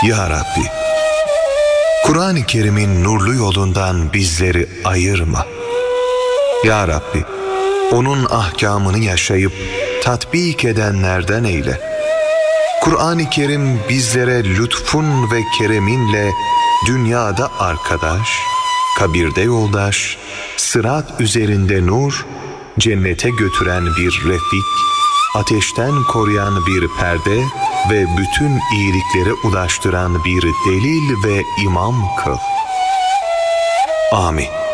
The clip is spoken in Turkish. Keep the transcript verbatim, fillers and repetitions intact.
Ya Rabbi, Kur'an-ı Kerim'in nurlu yolundan bizleri ayırma. Ya Rabbi, onun ahkamını yaşayıp tatbik edenlerden eyle. Kur'an-ı Kerim bizlere lütfun ve kereminle dünyada arkadaş, kabirde yoldaş, sırat üzerinde nur, cennete götüren bir refik, ateşten koruyan bir perde ve bütün iyiliklere ulaştıran bir delil ve imam kıl. Amin.